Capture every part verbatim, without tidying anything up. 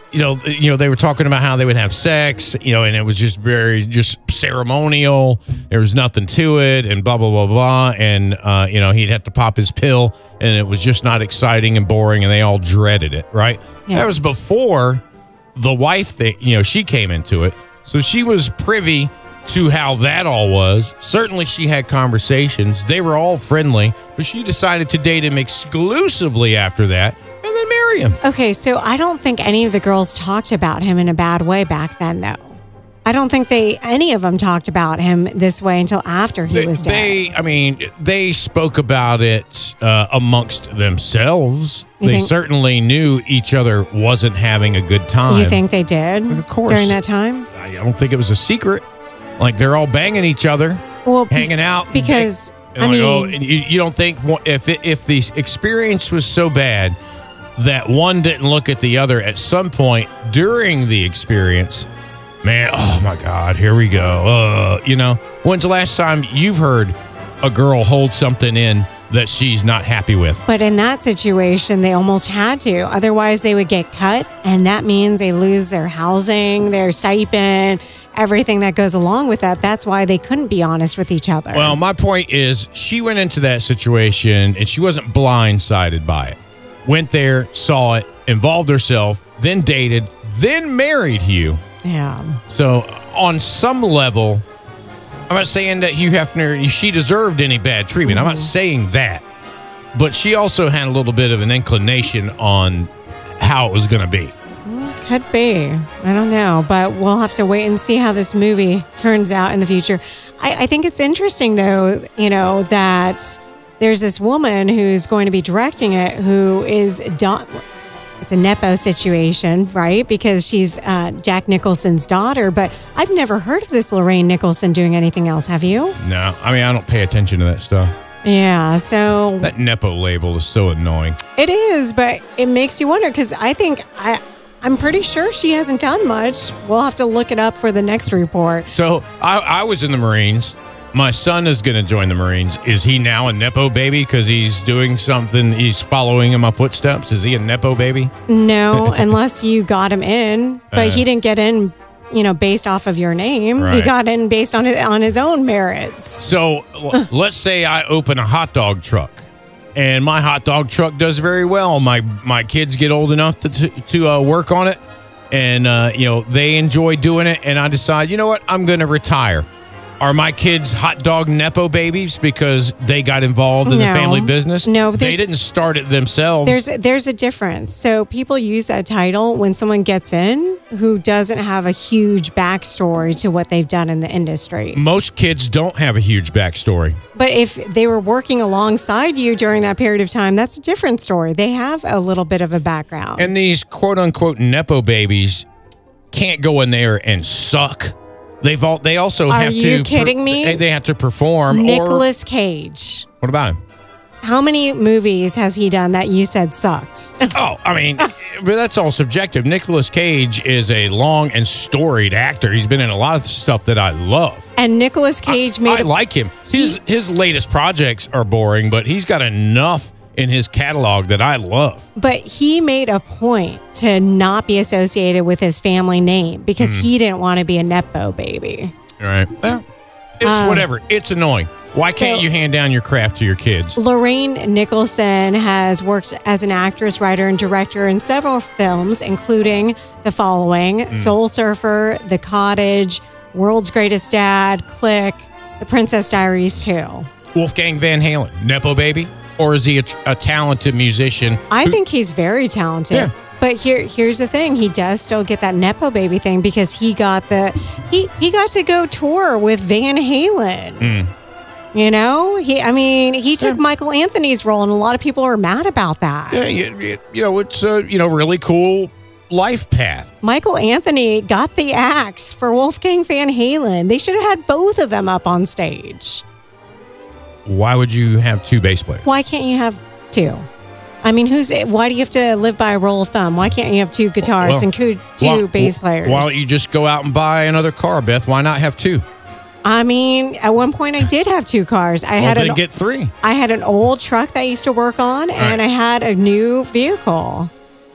you know, you know, they were talking about how they would have sex, you know, and it was just very just ceremonial. There was nothing to it, and blah blah blah blah. And uh, you know, he'd have to pop his pill, and it was just not exciting and boring, and they all dreaded it. Right? Yeah. That was before the wife thing. You know, she came into it, so she was privy to how that all was. Certainly, she had conversations. They were all friendly, but she decided to date him exclusively after that. And then marry him. Okay, so I don't think any of the girls talked about him in a bad way back then, though. I don't think they any of them talked about him this way until after he they, was dead. They, I mean, they spoke about it uh, amongst themselves. You they think, certainly knew each other wasn't having a good time. You think they did? Of course. During that time? I don't think it was a secret. Like, they're all banging each other, well, hanging out. Because, and, and I like, mean... Oh, and you, you don't think if, it, if the experience was so bad that one didn't look at the other at some point during the experience, man, oh my God, here we go. Uh, you know, when's the last time you've heard a girl hold something in that she's not happy with? But in that situation, they almost had to. Otherwise, they would get cut, and that means they lose their housing, their stipend, everything that goes along with that. That's why they couldn't be honest with each other. Well, my point is, she went into that situation, and she wasn't blindsided by it. Went there, saw it, involved herself, then dated, then married Hugh. Yeah. So on some level, I'm not saying that Hugh Hefner, she deserved any bad treatment. Mm-hmm. I'm not saying that. But she also had a little bit of an inclination on how it was going to be. Could be. I don't know. But we'll have to wait and see how this movie turns out in the future. I, I think it's interesting, though, you know, that... there's this woman who's going to be directing it who is, do- it's a Nepo situation, right? Because she's uh, Jack Nicholson's daughter. But I've never heard of this Lorraine Nicholson doing anything else. Have you? No. I mean, I don't pay attention to that stuff. Yeah, so... that Nepo label is so annoying. It is, but it makes you wonder because I think... I. I'm pretty sure she hasn't done much. We'll have to look it up for the next report. So I, I was in the Marines. My son is going to join the Marines. Is he now a Nepo baby because he's doing something? He's following in my footsteps. Is he a Nepo baby? No, unless you got him in. But uh, he didn't get in, you know, based off of your name. Right. He got in based on his, on his own merits. So l- let's say I open a hot dog truck. And my hot dog truck does very well. My my kids get old enough to to, to uh, work on it, and uh, you know they enjoy doing it. And I decide, you know what, I'm going to retire. Are my kids hot dog Nepo babies because they got involved in no, the family business? No, they didn't start it themselves. There's there's a difference. So people use that title when someone gets in who doesn't have a huge backstory to what they've done in the industry. Most kids don't have a huge backstory. But if they were working alongside you during that period of time, that's a different story. They have a little bit of a background. And these quote unquote Nepo babies can't go in there and suck. They've all, they also Are have to. Are you kidding per, me? They have to perform. Nicolas Cage. What about him? How many movies has he done that you said sucked? Oh, I mean, but that's all subjective. Nicolas Cage is a long and storied actor. He's been in a lot of stuff that I love. And Nicolas Cage I, made. I a, like him. His he, his latest projects are boring, but he's got enough in his catalog that I love. But he made a point to not be associated with his family name because mm. he didn't want to be a Nepo baby. All right. Well, it's um, whatever. It's annoying. Why can't so, you hand down your craft to your kids? Lorraine Nicholson has worked as an actress, writer, and director in several films, including the following: mm. Soul Surfer, The Cottage, World's Greatest Dad, Click, The Princess Diaries two. Wolfgang Van Halen, Nepo baby? Or is he a, a talented musician? I who, think he's very talented. Yeah. But here, here's the thing: he does still get that Nepo baby thing because he got the he he got to go tour with Van Halen. Mm. You know, he. I mean, he took yeah. Michael Anthony's role, and a lot of people are mad about that. Yeah, you, you know, it's a you know really cool life path. Michael Anthony got the axe for Wolfgang Van Halen. They should have had both of them up on stage. Why would you have two bass players? Why can't you have two? I mean, who's? Why do you have to live by a rule of thumb? Why can't you have two guitars well, and two why, bass players? Why don't you just go out and buy another car, Beth? Why not have two? I mean, at one point I did have two cars. I well, had then an, get three. I had an old truck that I used to work on, and right. I had a new vehicle.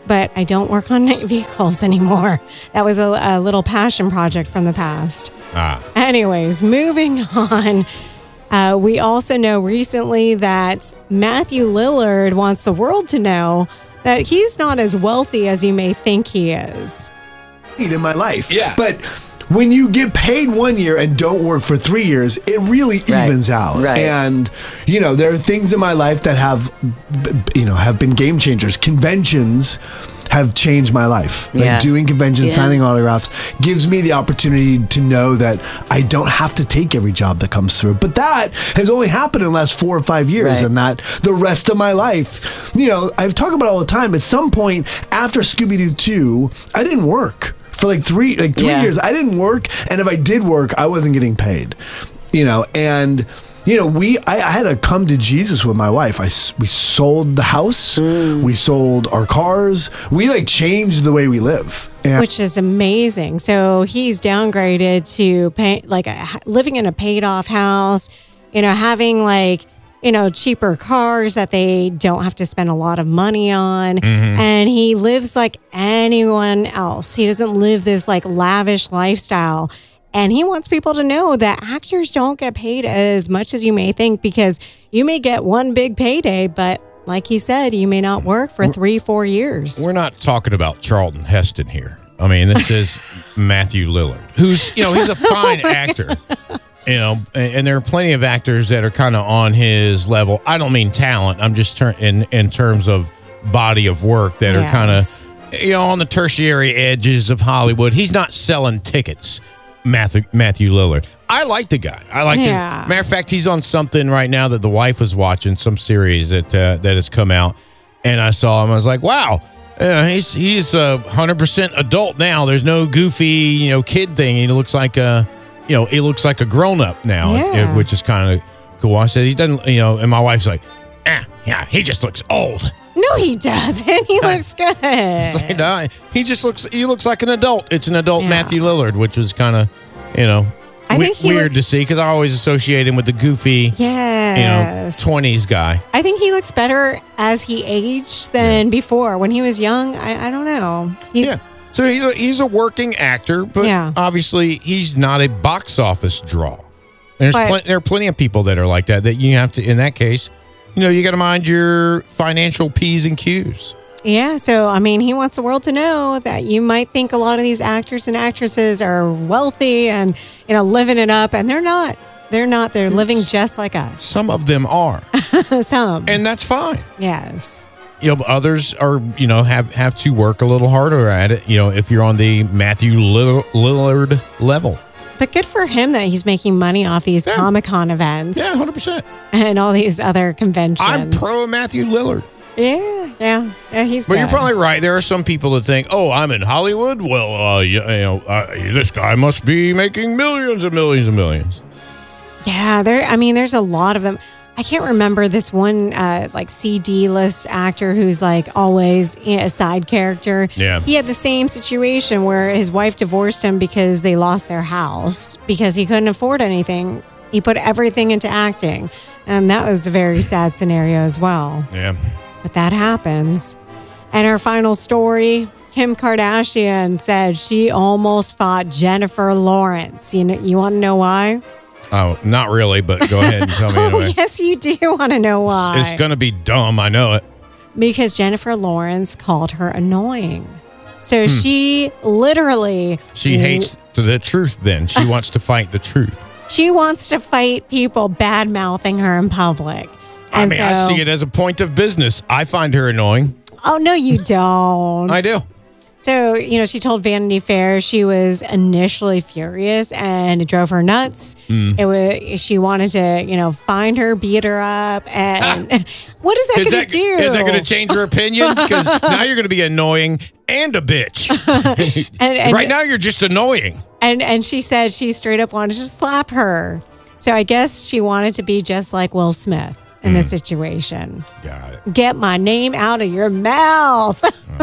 but I don't work on night vehicles anymore. That was a, a little passion project from the past. Ah. Anyways, moving on. Uh, we also know recently that Matthew Lillard wants the world to know that he's not as wealthy as you may think he is. In my life. Yeah. But when you get paid one year and don't work for three years, it really Right. evens out. Right. And, you know, there are things in my life that have, you know, have been game changers. Conventions have changed my life. Like Yeah. doing conventions, Yeah. signing autographs gives me the opportunity to know that I don't have to take every job that comes through. But that has only happened in the last four or five years. Right. And that the rest of my life, you know, I've talked about it all the time. At some point after Scooby-Doo two, I didn't work. For like three, like three Yeah. years, I didn't work, and if I did work, I wasn't getting paid. You know, and you know, we, I, I had to come to Jesus with my wife. I s- we sold the house, we sold our cars, we like changed the way we live. And Which is amazing. So he's downgraded to pay, like a, living in a paid off house, you know, having like, you know, cheaper cars that they don't have to spend a lot of money on. And he lives like anyone else. He doesn't live this like lavish lifestyle. And he wants people to know that actors don't get paid as much as you may think, because you may get one big payday, but like he said, you may not work for three, four years. We're not talking about Charlton Heston here. I mean, this is Matthew Lillard, who's, you know, he's a fine actor. You know, and, and there are plenty of actors that are kind of on his level. I don't mean talent. I'm just ter- in in terms of body of work that are kind Yes. of, you know, on the tertiary edges of Hollywood. He's not selling tickets, Matthew, Matthew Lillard. I like the guy. I like Yeah. his. Matter of fact, he's on something right now that the wife was watching, some series that uh, that has come out, and I saw him. I was like, wow. Uh, he's he's a hundred percent adult now. There's no goofy, you know, kid thing. He looks like a, you know, he looks like a grown up now, Yeah. which is kind of cool. I said he doesn't, you know, and my wife's like, ah, yeah, he just looks old. No, he doesn't. He looks good. It's like, nah, he just looks, he looks like an adult. It's an adult Yeah. Matthew Lillard, which was kind of, you know, I we- think he weird look- to see because I always associate him with the goofy, you know, Yes. twenties guy. I think he looks better as he aged than before. When he was young, I, I don't know. He's Yeah. So he's a, he's a working actor, but Yeah. obviously he's not a box office draw. There's But- pl- there are plenty of people that are like that. That you have to, in that case, you know, you got to mind your financial P's and Q's. yeah. So I mean, he wants the world to know that you might think a lot of these actors and actresses are wealthy and, you know, living it up, and they're not. They're not. They're living just like us. Some of them are, Some. and that's fine. Yes. You know, but others are, you know, have have to work a little harder at it. You know, if you're on the Matthew Lill- Lillard level. But good for him that he's making money off these Yeah. Comic-Con events Yeah, hundred percent. and all these other conventions. I'm pro Matthew Lillard. Yeah, yeah, yeah. He's. But you're good. probably right. There are some people that think, "Oh, I'm in Hollywood. Well, uh, you, you know, uh, this guy must be making millions and millions and millions." Yeah, there. I mean, there's a lot of them. I can't remember this one uh, like C D list actor who's like always you know, a side character. Yeah. He had the same situation where his wife divorced him because they lost their house because he couldn't afford anything. He put everything into acting, and that was a very sad scenario as well. Yeah. But that happens. And our final story, Kim Kardashian said she almost fought Jennifer Lawrence. You know, you want to know why? Oh, not really, but go ahead and tell me Oh, anyway. yes, you do want to know why. It's going to be dumb. I know it. Because Jennifer Lawrence called her annoying. So she literally Hmm. She hates the truth then. She wants to fight the truth. she wants to fight people bad mouthing her in public. I And mean, so, I see it as a point of business. I find her annoying. Oh no, you don't. I do. So, you know, she told Vanity Fair she was initially furious and it drove her nuts. Hmm. It was she wanted to, you know, find her, beat her up, and what is that Is going that, to do? is that going to change her opinion? Because now you're going to be annoying and a bitch. And, and, Right now, you're just annoying. and and she said she straight up wanted to slap her. So I guess she wanted to be just like Will Smith in this situation. Got it. Get my name out of your mouth.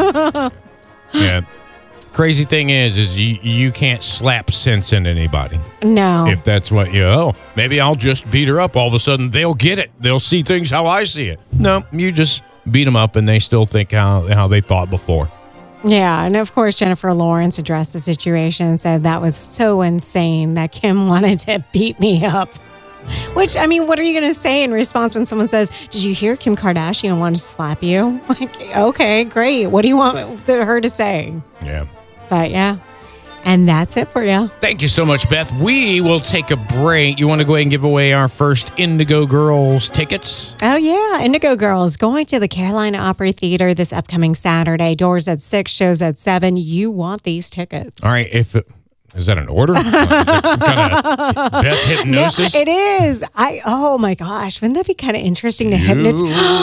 Yeah. Crazy thing is, is you you can't slap sense into anybody. No. If that's what you oh, maybe I'll just beat her up. All of a sudden, they'll get it. They'll see things how I see it. No, you just beat them up, and they still think how, how they thought before. Yeah, and of course, Jennifer Lawrence addressed the situation and said that was so insane that Kim wanted to beat me up. Which, I mean, what are you going to say in response when someone says, did you hear Kim Kardashian wanted to slap you? Like, okay, great. What do you want her to say? Yeah. But yeah. And that's it for you. Thank you so much, Beth. We will take a break. You want to go ahead and give away our first Indigo Girls tickets? Oh, yeah. Indigo Girls going to the Carolina Opry Theater this upcoming Saturday. Doors at six, shows at seven. You want these tickets. All right. If Is that an order? Like some kind of Beth hypnosis? No, it is. I. Oh, my gosh. Wouldn't that be kind of interesting to hypnotize?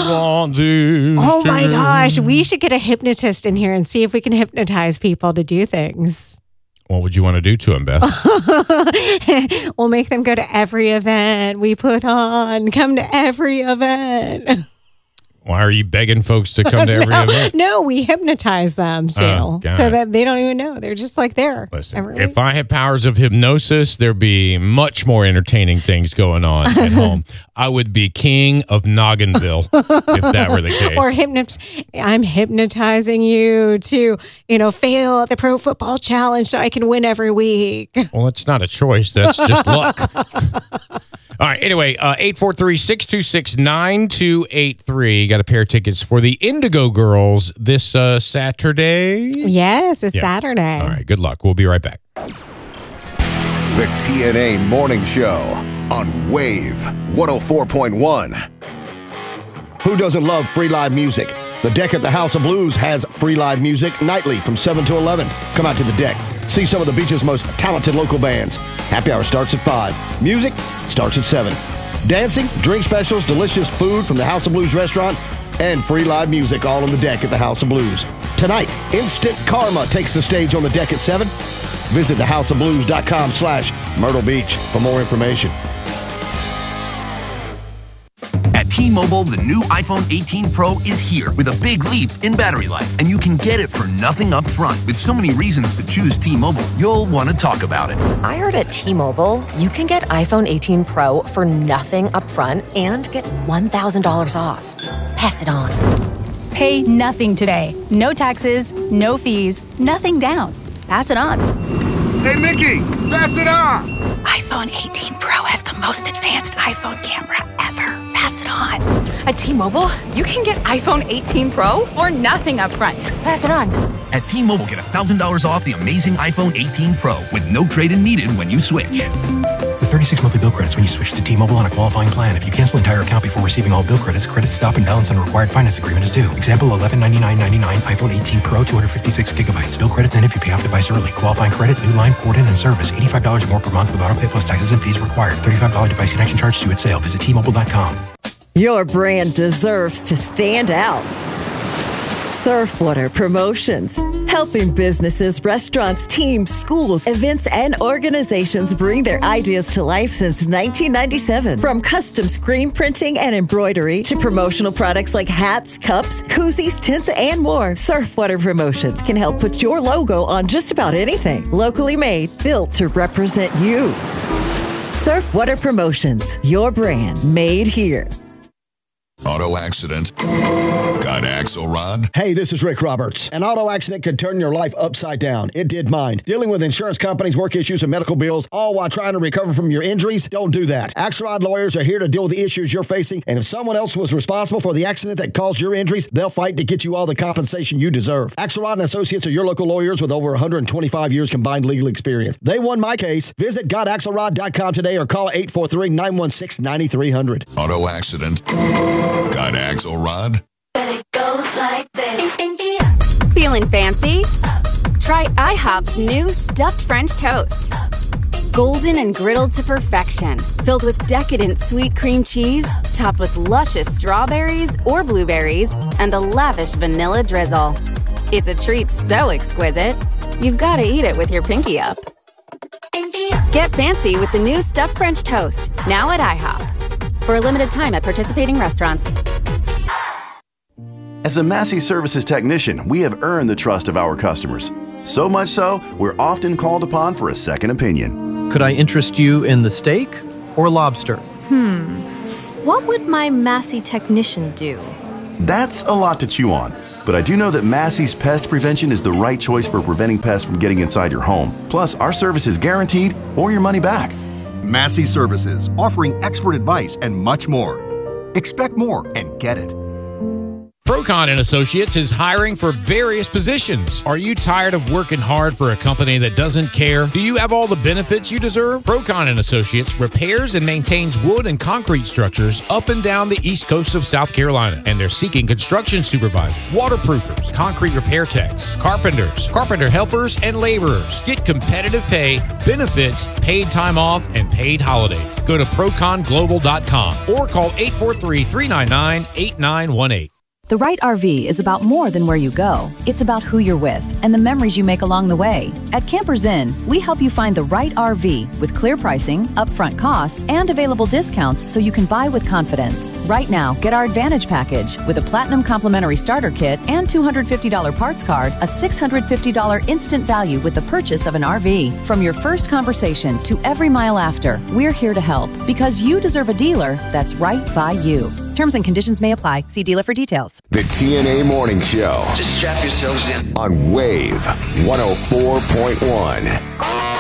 Oh, my gosh. We should get a hypnotist in here and see if we can hypnotize people to do things. What would you want to do to him, Beth? We'll make them go to every event we put on. Come to every event. Why are you begging folks to come to every no, event? No, we hypnotize them too, Oh, so that they don't even know. They're just like there. Listen, every if week. I had powers of hypnosis, there'd be much more entertaining things going on at home. I would be king of Nogginville if that were the case. Or hypnot. I'm hypnotizing you to, you know, fail at the Pro Football Challenge so I can win every week. Well, it's not a choice. That's just luck. All right. Anyway, uh, eight four three, six two six, nine two eight three. Got a pair of tickets for the Indigo Girls this uh, Saturday. Yes, it's Yeah. Saturday. All right. Good luck. We'll be right back. The T N A Morning Show on Wave one oh four point one. Who doesn't love free live music? The Deck at the House of Blues has free live music nightly from seven to eleven. Come out to the Deck. See some of the beach's most talented local bands. Happy hour starts at five. Music starts at seven. Dancing, drink specials, delicious food from the House of Blues restaurant, and free live music all on the Deck at the House of Blues. Tonight, Instant Karma takes the stage on the Deck at seven. Visit thehouseofblues.com slash Myrtle Beach for more information. At T-Mobile, the new iPhone eighteen Pro is here with a big leap in battery life, and you can get it for nothing up front. With so many reasons to choose T-Mobile, you'll want to talk about it. I heard at T-Mobile, you can get iPhone eighteen Pro for nothing up front and get one thousand dollars off. Pass it on. Pay nothing today. No taxes, no fees, nothing down. Pass it on. Hey, Mickey, pass it on. iPhone eighteen Pro has the most advanced iPhone camera ever. Pass it on. At T-Mobile, you can get iPhone eighteen Pro for nothing up front. Pass it on. At T-Mobile, get one thousand dollars off the amazing iPhone eighteen Pro with no trade-in needed when you switch. With thirty-six monthly bill credits when you switch to T-Mobile on a qualifying plan. If you cancel entire account before receiving all bill credits, credit stop and balance on a required finance agreement is due. Example, eleven ninety-nine ninety-nine, iPhone eighteen Pro, two hundred fifty-six gigabytes. Bill credits end if you pay off device early. Qualifying credit, new line, port in, and service. eighty-five dollars more per month with auto pay plus taxes and fees required. thirty-five dollars device connection charge due at sale. Visit T Mobile dot com. Your brand deserves to stand out. Surfwater Promotions, helping businesses, restaurants, teams, schools, events, and organizations bring their ideas to life since nineteen ninety-seven. From custom screen printing and embroidery to promotional products like hats, cups, koozies, tents, and more, Surfwater Promotions can help put your logo on just about anything. Locally made, built to represent you. Surfwater Promotions, your brand made here. Auto accident. Got Axelrod? Hey, this is Rick Roberts. An auto accident could turn your life upside down. It did mine. Dealing with insurance companies, work issues, and medical bills, all while trying to recover from your injuries? Don't do that. Axelrod lawyers are here to deal with the issues you're facing, and if someone else was responsible for the accident that caused your injuries, they'll fight to get you all the compensation you deserve. Axelrod and Associates are your local lawyers with over one hundred twenty-five years combined legal experience. They won my case. Visit got axelrod dot com today or call eight four three, nine one six, nine three zero zero. Auto accident. Got Axelrod? It goes like this. Feeling fancy? Try IHOP's new stuffed French toast. Golden and griddled to perfection, filled with decadent sweet cream cheese, topped with luscious strawberries or blueberries, and a lavish vanilla drizzle. It's a treat so exquisite, you've got to eat it with your pinky up. Get fancy with the new stuffed French toast, now at IHOP. For a limited time at participating restaurants. As a Massey Services technician, we have earned the trust of our customers. So much so, we're often called upon for a second opinion. Could I interest you in the steak or lobster? Hmm. What would my Massey technician do? That's a lot to chew on. But I do know that Massey's Pest Prevention is the right choice for preventing pests from getting inside your home. Plus, our service is guaranteed or your money back. Massey Services, offering expert advice and much more. Expect more and get it. Procon and Associates is hiring for various positions. Are you tired of working hard for a company that doesn't care? Do you have all the benefits you deserve? Procon and Associates repairs and maintains wood and concrete structures up and down the east coast of South Carolina. And they're seeking construction supervisors, waterproofers, concrete repair techs, carpenters, carpenter helpers, and laborers. Get competitive pay, benefits, paid time off, and paid holidays. Go to procon global dot com or call eight four three, three nine nine, eight nine one eight. The right R V is about more than where you go. It's about who you're with and the memories you make along the way. At Campers Inn, we help you find the right R V with clear pricing, upfront costs, and available discounts so you can buy with confidence. Right now, get our Advantage package with a Platinum Complimentary Starter Kit and two hundred fifty dollars parts card, a six hundred fifty dollars instant value with the purchase of an R V. From your first conversation to every mile after, we're here to help because you deserve a dealer that's right by you. Terms and conditions may apply. See dealer for details. The T N A Morning Show Just strap yourselves in. on Wave one oh four point one.